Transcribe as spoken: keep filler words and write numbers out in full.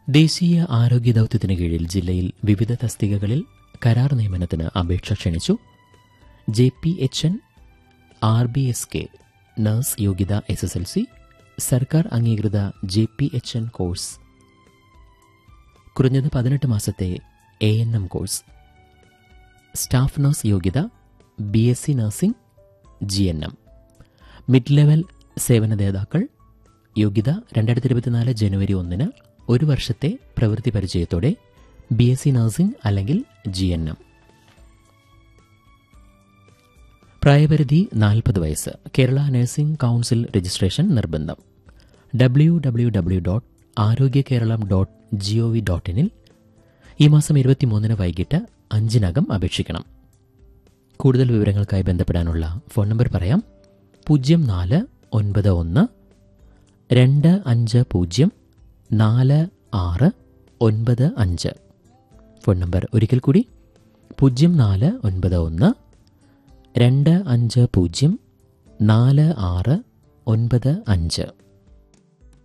ദേശീയ ആരോഗ്യ ദൌത്യത്തിന് കീഴിൽ ജില്ലയിൽ വിവിധ തസ്തികകളിൽ കരാർ നിയമനത്തിന് അപേക്ഷ ക്ഷണിച്ചു. J P H N, R B S K, nurse യോഗ്യത എസ് എസ് എൽ സി, സർക്കാർ അംഗീകൃത J P H N course, കുറഞ്ഞത് പതിനെട്ട് മാസത്തെ A N M course, staff nurse യോഗ്യത B S C nursing G N M, mid level സേവനദാതാക്കൾ യോഗ്യത രണ്ടായിരത്തി ഇരുപത്തിനാല് ജനുവരി ഒന്നിന് ഒരു വർഷത്തെ പ്രവൃത്തി പരിചയത്തോടെ ബി എസ് സി നഴ്സിംഗ് അല്ലെങ്കിൽ ജി എൻ എം. പ്രായപരിധി നാൽപ്പത് വയസ്സ്. കേരള നഴ്സിംഗ് കൌൺസിൽ രജിസ്ട്രേഷൻ നിർബന്ധം. ഡബ്ല്യു ഡബ്ല്യു ഡബ്ല്യു ഡോട്ട് ആരോഗ്യ Keralam dot G O V dot ഇനിൽ ഈ മാസം ഇരുപത്തിമൂന്നിന് വൈകിട്ട് അഞ്ചിനകം അപേക്ഷിക്കണം. കൂടുതൽ വിവരങ്ങൾക്കായി ബന്ധപ്പെടാനുള്ള ഫോൺ നമ്പർ പറയാം. പൂജ്യം നാല് ഒൻപത് ഒന്ന് രണ്ട് അഞ്ച് പൂജ്യം നാല് ആറ് ഒൻപത് അഞ്ച്. ഫോൺ നമ്പർ ഒരിക്കൽ കൂടി പൂജ്യം നാല് ഒൻപത് ഒന്ന് രണ്ട് അഞ്ച് പൂജ്യം നാല് ആറ് ഒൻപത് അഞ്ച്.